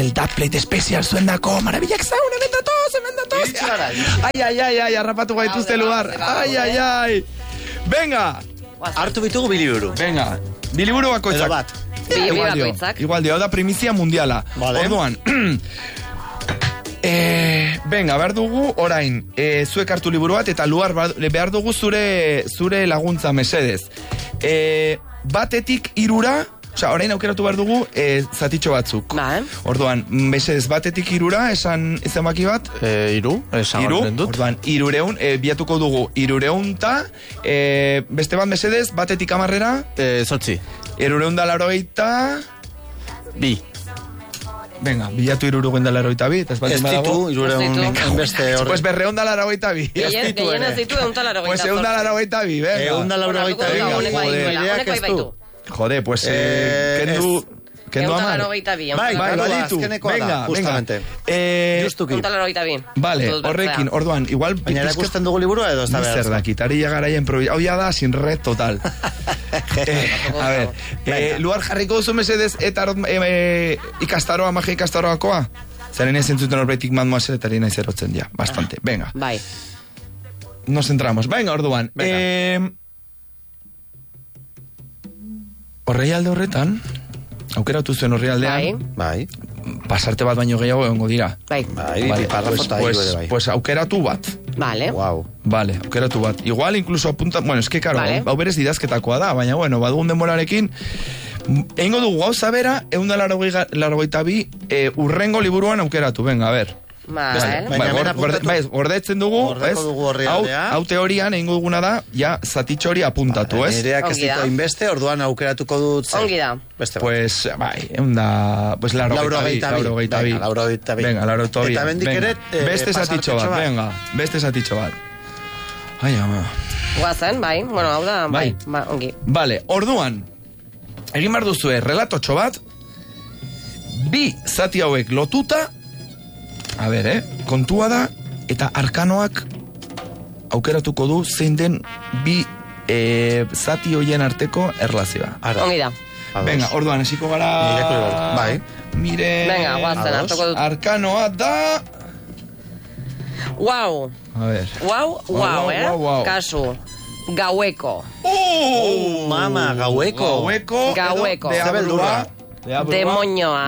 el Dubplate especial zuen dako, marabilak zaun, hemen datoz. Ai, arrapatu gaituzte lugar. Ai. Venga. Hartu bitugu biliburu. Venga, biliburu bakoitzak. Edo bat. Biliburu bakoitzak. Igual dio, da primizia mundiala. Vale. Orduan, venga, behar dugu orain, zuek hartu liburu bat, eta luar behar dugu zure laguntza mesedez. Batetik 3, osea, orain aukeratu behar dugu zatitxo batzuk. Orduan, mesedez, batetik 3, esan baki bat? 3, esan horren dut. Orduan, 300, biatuko dugu 300, beste bat mesedez, batetik 10, 8. 380, 2. Venga, bilatu 382, eta ez bat ditu, 300 beste horre. Pues 282. Gehiena zitu 182. Pues 182, venga. 182. Joder, pues kendu amar. Bai, baditu. Venga, justamente. Justuki. 182. Vale, horrekin, orduan, igual... Baina erakusten dugu liburua edo ez da behar? Zer dakit, ari garaia improvisar. Hau ya da, sin red total. A ver, luar jarriko duzu mesedez eta ikastaroa, magia ikastaroakoa? Zaren ez entzuten horbetik mademoiselle eta lina izerotzen ja, bastante. Venga. Bai. Nos centramos. Venga, orduan. Horreialde horretan, aukeratu zuen horreialdean. Bai. Pasarte bat baino gehiago egongo dira. Bai. Pues aukeratu bat. Vale. Wow. Vale, aukeratu bat. Igual incluso apunta, bueno, es que claro, hau berez idazketakoa da, baina bueno, badugun denborarekin egingo dugu gauza bera, 182 urrengo liburuan aukeratu. Venga, a ver. Gordetzen dugu, hau teorian egingo duguna da, ja, zatitxo hori apuntatu, ez? Nireak ez ditu inbeste, orduan aukeratuko dut zer. Ongi da. Pues, bai, pues laurogeitabi. Venga, laurogeitabi. Eta bendik ere... Beste zatitxo bat, venga, beste zatitxo bat. Ai, ama. Guazen, bai, bueno, hau da, bai, ongi. Vale, orduan, egin behar duzue, relatotxo bat, 2 zati hauek lotuta, a ver, kontua da, eta arkanoak aukeratuko du zein den 2 zati hoien arteko erlazioa. Ongi da. Venga, orduan, esiko gara... Bai. Mire... Venga, guazen, hartuko dut. Arkanoa da... Wow. A ver. Wow. Kasu. Gaueko. Mama, gaueko. Gaueko. Zabeldura. Demonioa.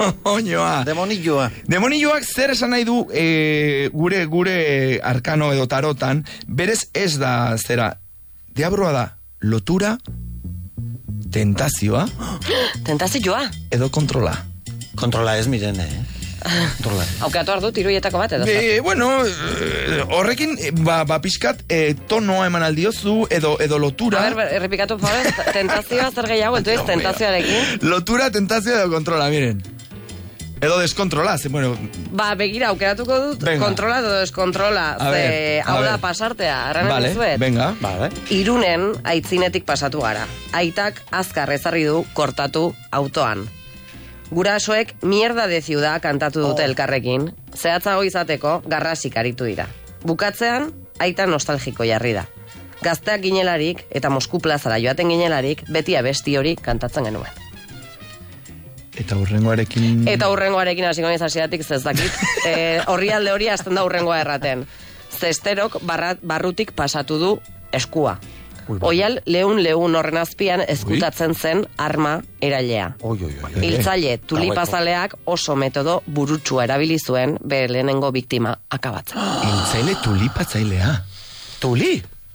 Demonioak zer esan nahi du gure arkano edo tarotan, berez ez da zera. Diabroa da lotura, tentazioa. Tentazioa? Edo kontrola. Kontrola ez, miren, Aukeratu ardu, tiruietako bat, edo? Bueno, horrekin, pixkat, tonoa eman aldiozu, edo lotura. A ver, errepikatu, tentazioa zer gehiago, entonces, tentazioarekin. Lotura, tentazioa edo kontrola, miren. Edo deskontrola, bueno... Begira, aukeratuko dut, kontrola edo deskontrola, hau da pasartea, arranen dizuet. Venga. Irunen aitzinetik pasatu gara. Aitak azkar ezarri du kortatu autoan. Gurasoek mierda de ciudad kantatu dute elkarrekin, zehatzago izateko garrasik aritu dira. Bukatzean, aita nostalgiko jarri da. Gazteak ginelarik eta Mosku plazara joaten ginelarik, beti abesti hori kantatzen genuen. Eta hurrengoarekin hasiko naiz hasieratik zezakit. Horrialde hori hasten da hurrengoa erraten. Zesterok barrutik pasatu du eskua. Oial leun horren azpian ezkutatzen zen arma erailea. Hiltzaile tulipazaleak oso metodo burutsua erabili zuen bere lehenengo biktima akabatzen. Hiltzaile tulipatzailea? Tuli?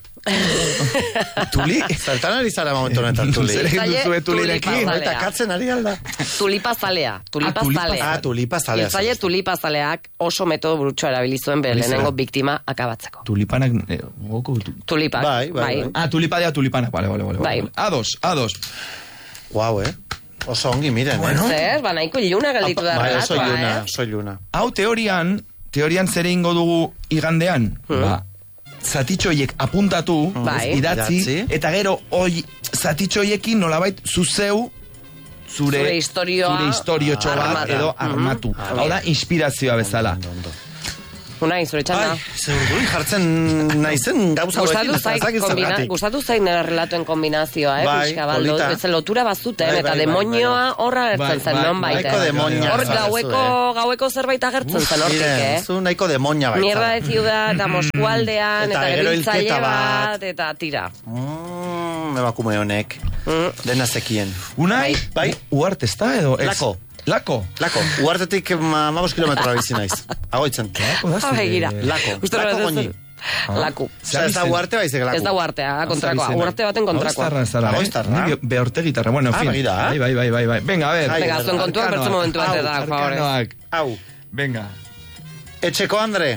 Tuli? Zertan ari zara momentu honetan tuli? Zer egin duzue tulirekin? Eta katzen ari alda? Tulipazalea. Tulipazalea. Hiltzaile tulipazaleak oso metodo burutsua erabili zuen bere lehenengo biktima akabatzeko. Tulipanak... Tulipak. Bai. Tulipadea tulipanak. Vale. A2. Guau, Oso ongi, miren, Zer, nahiko iluna galditu da relatua, Soy lluna. Hau teorian zer egingo dugu igandean? Zatitxoiek apuntatu, idatzi, eta gero zatitxoiekin nolabait zuzeu zure historio txobat edo armatu. Hau da, inspirazioa bezala. Unai, zure txanda. Bai, jartzen naizen gauza hauekin. Gustatu zain nera relatuen kombinazioa, pixka baldo. Lotura bazuten, eta demonioa horra gertzen zen, non baita. Nahiko demonia. Hor gaueko zerbait agertzen zen hortik, Zu nahiko demonia baita. Mierda de ciudad, eta Moskualdean, eta gero hiltzaile bat, eta tira. Emakume honek, dena zekien. Unai, Uarte ez da, edo? Lako. Uartetik 15 kilometroa bizi naiz. Agoitzen. Lako. Lako goni. Laku. Ez da Uarte baizik Laku. Ez da Uartea, kontrakoa. Uarte baten kontrakoa. Agoiztarra. Beorte gitarra. Bueno, en fin. Bai. Venga, a ver. Venga, zuen kontua, bertzu momentu bat da, favore. Hau. Venga. Etxeko Andre.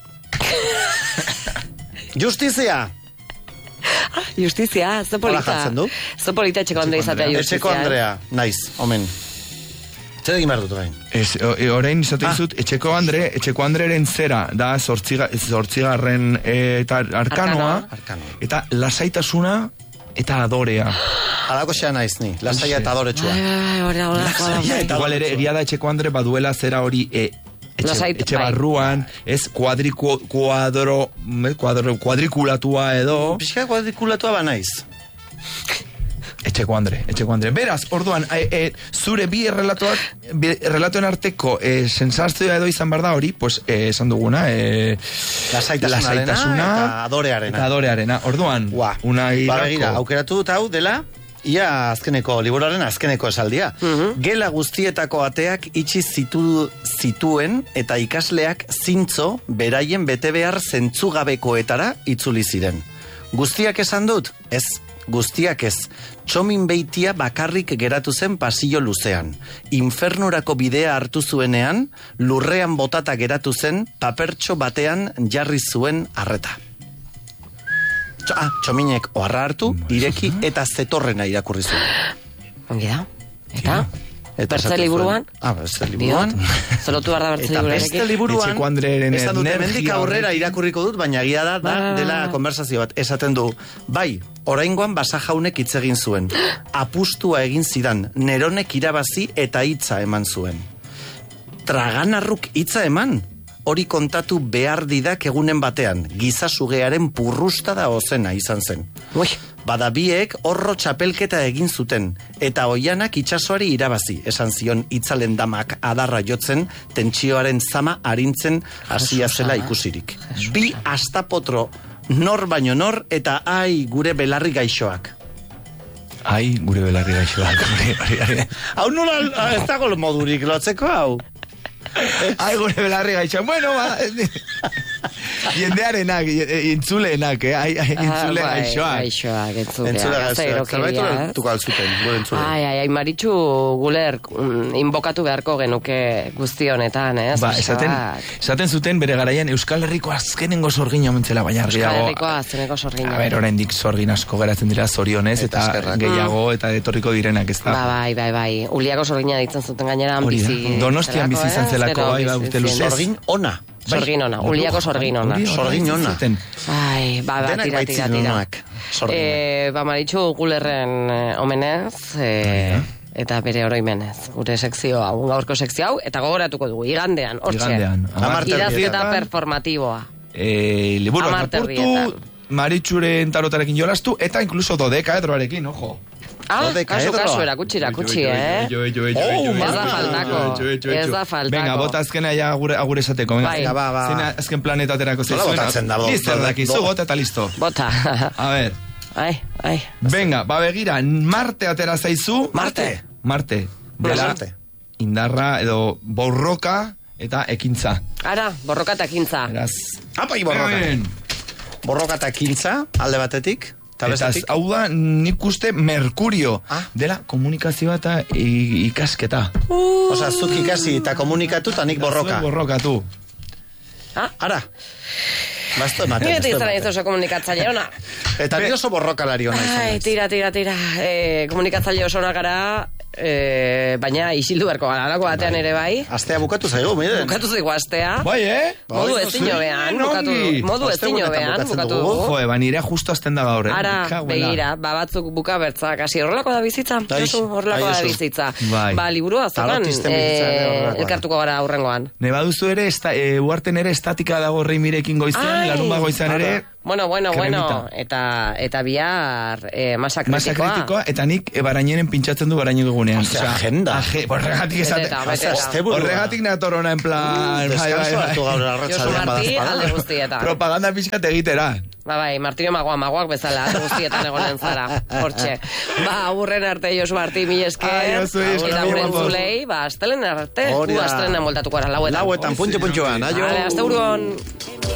Justizia. Justizia, ze polita. Ze polita etxeko Andre izatea justizia. Etxeko Andrea, naiz, omen. Zer egin behar dut gain? Orain izate dizut, etxeko Andreren zera da zortzigarren eta arkanoa, eta lasaitasuna eta adorea. Alako xea naiz ni, lasaia eta adoretsua. Igual ere, egia da etxeko Andre baduela zera hori etxe barruan, ez kuadrikulatua edo. Pixka kuadrikulatua ba naiz. Etxeko Andre. Beraz, orduan, zure bi relatoen arteko sensazioa edo izan behar da hori, pues, esan duguna, lasaitasuna eta adorearena. Orduan, Unai Lako. Begira, aukeratu dut hau dela, ia azkeneko, liburuaren azkeneko esaldia. Gela guztietako ateak itxi zituen eta ikasleak zintzo beraien bete behar zentzugabekoetara itzuli ziren. Guztiak esan dut? Ez. Guztiak ez, txomin beitia bakarrik geratu zen pasillo luzean. Infernurako bidea hartu zuenean, lurrean botata geratu zen, papertxo batean jarri zuen arreta. Txominek oharra hartu, ireki eta zetorrena irakurri zuen. Ongi da, eta? Bertze liburuan? Bertze liburuan. Zelotu behar da bertze liburuarekin. Bertze liburuan, esan dut, hemendik aurrera irakurriko dut, baina egia da dela konversazio bat. Esaten du, bai, oraingoan Basa jaunek hitz egin zuen. Apustua egin zidan, Neronek irabazi eta hitza eman zuen. Traganarruk hitza eman? Hori kontatu behar didak egunen batean, gizasugearen purrusta da ozena izan zen. Badabiek horro txapelketa egin zuten, eta oianak itsasoari irabazi, esan zion itzalen damak adarra jotzen, tentsioaren zama arintzen hasia zela ikusirik. Bi astapotro, nor baino nor, eta gure belarri gaixoak. Gure belarri gaixoak. Hau nola ez dago modurik lotzeko hau? Gure belarri gaitxan. Bueno, jendearenak, intzuleenak, intzule gaixoak. Entzule gaixoak. Zerbaitu lortuko alzuten, gure entzule. Maritxu guler inbokatu beharko genuke guztionetan, ez? Esaten zuten bere garaian Euskal Herriko azkenengo sorgin omentzela, baina argiago. Euskal Herriko azkenengo sorgin. Oraindik sorgin asko geratzen dira zorionez, eta gehiago eta etorriko direnak, ez da. Bai. Uliako sorgina ditzen zuten gaineran bizi. Donostian bizi izan zelako, sorgin ona. Sorgin ona, Uliako sorgin ona. Sorgin ona. Tira. Maritxu gulerren omenez, eta bere oroimenez. Gure sekzio hau, gaurko sekzio hau, eta gogoratuko dugu, igandean, hortxe. Idazketa performatiboa. Liburuak apurtu, Maritxuren tarotarekin jolastu, eta inkluso dodekaedroarekin, ojo. Kasu, erakutsi, Ez da faltako. Venga, bota azkena ja agure esateko. Zena azken planeta aterako zeizuena. Lister dakizu, bota eta listo. Bota. A ver. Venga, begira, Marte atera zaizu. Marte. Dela, indarra edo borroka eta ekintza. Borroka eta ekintza. Apai borroka. Borroka eta ekintza, alde batetik. Eta hau da, nik uste Merkurio dela komunikazioa eta ikasketa. Osa, zuk ikasi eta komunikatu eta nik borroka. Borrokatu. Ara. Basto ematen. Nire izan ez oso komunikatzaile ona. Eta ni oso borrokalari ona izan. Tira. Komunikatzaile oso ona gara, baina isildu berko gara, alako batean ere bai. Astea bukatu zaigu, miren. Bukatu zaigu astea. Bai, Modu ezin hobean, modu ezin hobean, bukatu dugu. Jo, nire justo azten da gaur, Ara, begira, batzuk buka bertzak, hasi horrelako da bizitza, horrelako da bizitza. Ba, liburua azokan, elkartuko gara aurrengoan. Ne baduzu ere, uarten ere estatika dago Reimirekin goizean, larun goizan ere. Bueno, eta bihar masa kritikoa. Eta nik barainenen pintxatzen du baraino dugunean. Agenda. Horregatik natorona en plan... Deskanso hartu gaur arratsaldean badazpada. Propaganda pixkat egitera. Bai, Martino Magoak bezala, guztietan egonen zara, hortxe. Aurren arte, Josu Marti, mil esker. Eta guren zulei, astelen arte, astelen moltatuko ara, lauetan. Puntxoan, aio. Aste buruan.